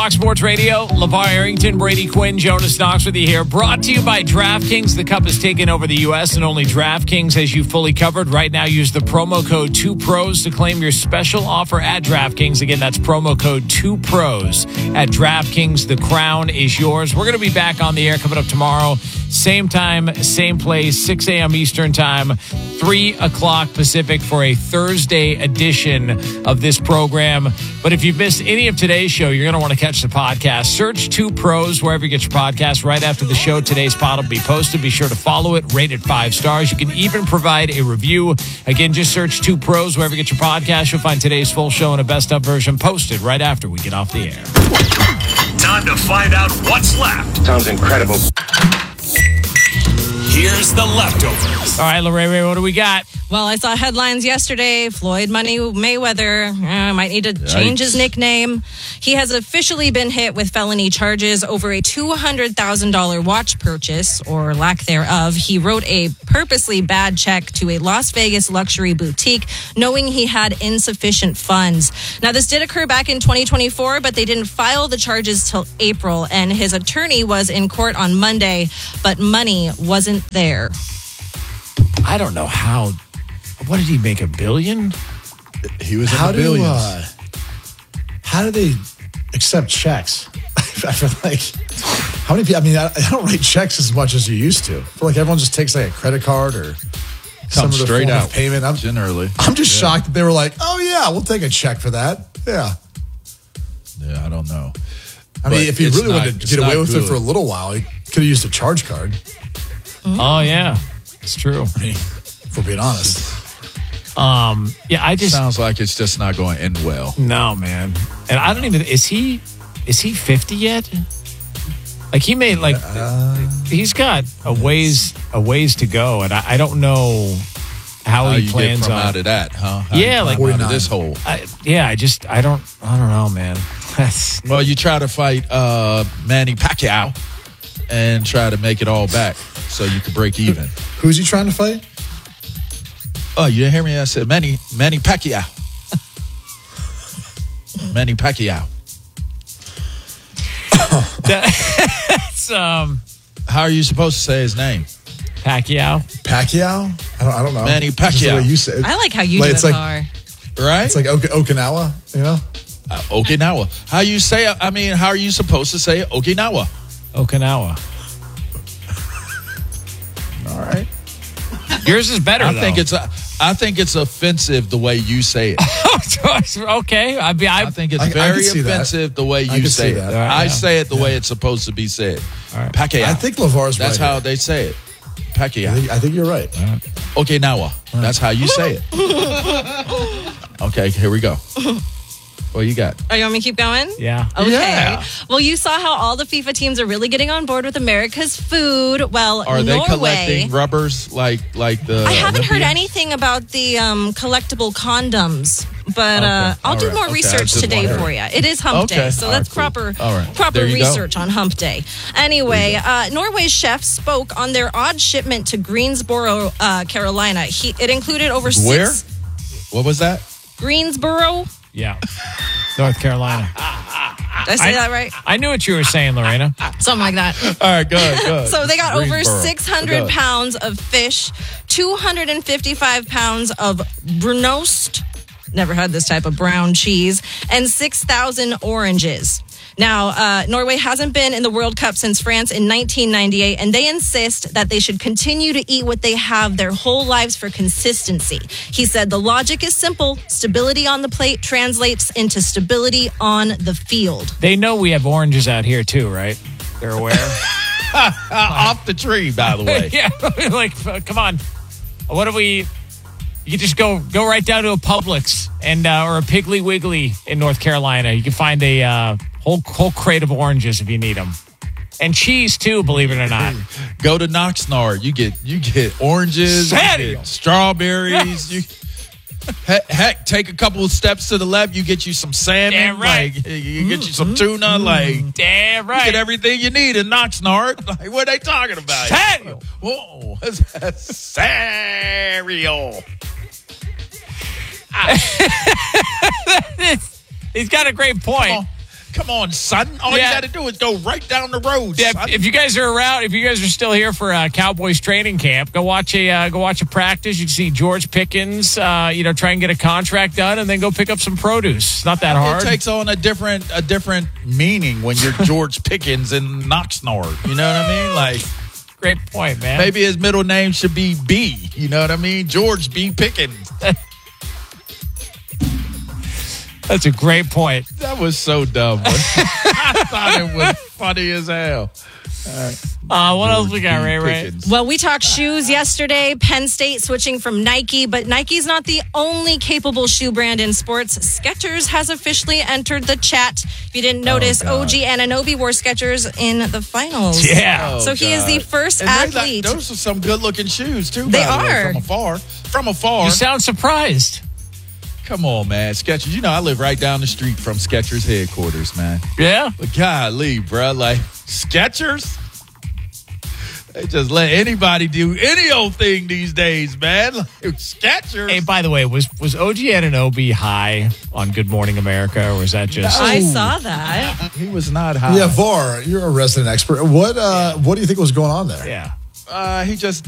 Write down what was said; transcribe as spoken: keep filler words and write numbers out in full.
Fox Sports Radio, LeVar Arrington, Brady Quinn, Jonas Knox with you here. Brought to you by DraftKings. The Cup has taken over the U S and only DraftKings has you fully covered. Right now, use the promo code two pros to claim your special offer at DraftKings. Again, that's promo code two pros at DraftKings. The crown is yours. We're going to be back on the air coming up tomorrow. Same time, same place, six a.m. Eastern time, three o'clock Pacific for a Thursday edition of this program. But if you've missed any of today's show, you're going to want to catch the podcast. Search Two Pros wherever you get your podcast. Right after the show, today's pod will be posted. Be sure to follow it, rate it five stars. You can even provide a review. Again, just search Two Pros wherever you get your podcast. You'll find today's full show and a best of version posted right after we get off the air. Time to find out what's left. Sounds incredible. Here's the leftovers. All right, Lorraine, what do we got? Well, I saw headlines yesterday. Floyd Money Mayweather uh, might need to change his nickname. He has officially been hit with felony charges over a two hundred thousand dollars watch purchase, or lack thereof. He wrote a purposely bad check to a Las Vegas luxury boutique, knowing he had insufficient funds. Now, this did occur back in twenty twenty-four, but they didn't file the charges till April, and his attorney was in court on Monday, but money wasn't there. I don't know how. What did he make, a billion? He was in How the do billions. uh, how do they accept checks? I feel like how many people? I mean, I, I don't write checks as much as you used to. I feel like everyone just takes like a credit card or some Comes other straight form out. of payment. I'm, Generally. I'm just shocked that they were like, "Oh yeah, we'll take a check for that." Yeah. Yeah, I don't know. I mean, But if he it's really not- wanted to it's get away not with it good. for a little while, he could have used a charge card. Oh, yeah. It's true. I mean, if we're being honest. Um, yeah, I just... Sounds like it's just not going to end well. No, man. And I don't even... Is he... Is he fifty yet? Like, he made, like... Uh, he's got a ways a ways to go, and I, I don't know how, How he you plans get from on... out of that, huh? How Yeah, you like- climb out of forty-nine. this hole. I, yeah, I just... I don't... I don't know, man. That's... Well, you try to fight uh, Manny Pacquiao and try to make it all back so you can break even. who's he trying to fight? Oh, you didn't hear me? I said Manny Manny Pacquiao. Manny Pacquiao. That's, um... How are you supposed to say his name? Pacquiao. Pacquiao? I don't, I don't know. Manny Just the Pacquiao. way you say it. I like how you Like, do it's it, like- Lar. Right? It's like Ok- Okinawa, you know? Uh, Okinawa. How you say it? I mean, how are you supposed to say it? Okinawa? Okinawa. All right. Yours is better, I though. think it's a, I think it's offensive the way you say it. okay. I mean, I, I think it's I- I very can see that. offensive the way I you can say see it. that. All right, I yeah. say it the way it's supposed to be said. All right. Pacquiao. I think LeVar's That's right how here. they say it. I Pacquiao. think, I think you're right. Okinawa. That's how you say it. Okay, here we go. What you got? Oh, you want me to keep going? yeah. Okay. Yeah. Well, you saw how all the FIFA teams are really getting on board with America's food. Well, Are they Norway. collecting rubbers like like the? I haven't heard Olympians? anything about the um, collectible condoms, but uh, Okay. I'll All do right. more Okay. I research just today wondered. for you. It is Hump Okay. Day, so All that's right, cool. proper All right. proper There you go. research on Hump Day. Anyway, uh, Norway's chef spoke on their odd shipment to Greensboro, uh, Carolina. He, it included over Where? six What was that? Greensboro. Yeah. North Carolina. Did I say I- that right? I knew what you were saying, Lorena. Something like that. All right, go ahead, go ahead. So they got over Greensboro. six Go hundred ahead. pounds of fish, two hundred fifty-five pounds of brunost, never had this type of brown cheese, and six thousand oranges. Now, uh, Norway hasn't been in the World Cup since France in nineteen ninety-eight, and they insist that they should continue to eat what they have their whole lives for consistency. He said the logic is simple. Stability on the plate translates into stability on the field. They know we have oranges out here, too, right? They're aware. Uh, off the tree, by the way. yeah. Like, uh, come on. What do we... You can just go go right down to a Publix and uh, or a Piggly Wiggly in North Carolina. You can find a uh, whole whole crate of oranges if you need them, and cheese too. Believe it or not. Go to Knoxnard. You get you get oranges, you Serio? get strawberries. You heck, heck, take a couple of steps to the left. You get you some salmon. Damn right. Like, you get you some tuna. Like Damn you right. get everything you need in Knoxnard. Like, what are they talking about? Cereal. Whoa, that's cereal. He's got a great point. Come on. Come on, son. All Yeah. you got to do is go right down the road, Yeah, son. if you guys are around, if you guys are still here for uh, Cowboys training camp, go watch a uh, go watch a practice. You can see George Pickens, uh, you know, try and get a contract done, and then go pick up some produce. It's not that hard. It takes on a different a different meaning when you're George Pickens in Oxnard. You know what I mean? Like, Great point, man. maybe his middle name should be B. You know what I mean? George B. Pickens. That's a great point. That was so dumb. I thought it was funny as hell. Uh, what else we got, George Ray B. Ray? Pickens. Well, we talked shoes yesterday. Penn State switching from Nike, but Nike's not the only capable shoe brand in sports. Skechers has officially entered the chat. If you didn't notice, God. O G Anunoby wore Skechers in the finals. Yeah. Oh, So he is the God. first And they like- athlete. those are some good-looking shoes, too. They by the way, are. From afar. From afar. You sound surprised. Come on, man. Skechers. You know, I live right down the street from Skechers headquarters, man. Yeah. But golly, bro. Like, Skechers? They just let anybody do any old thing these days, man. Like, Skechers. Hey, by the way, was was O G Anunoby high on Good Morning America, or was that just? I saw that. He was not high. Yeah, Var, you're a resident expert. What uh, what do you think was going on there? Yeah. Uh, he just